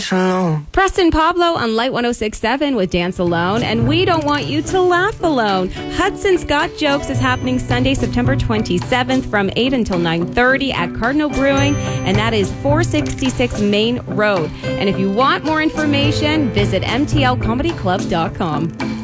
Preston Pablo on Light 106.7 with Dance Alone, and we don't want you to laugh alone. Hudson's Got Jokes is happening Sunday, September 27th from 8 until 9:30 at Cardinal Brewing, and that is 466 Main Road. And if you want more information, visit mtlcomedyclub.com.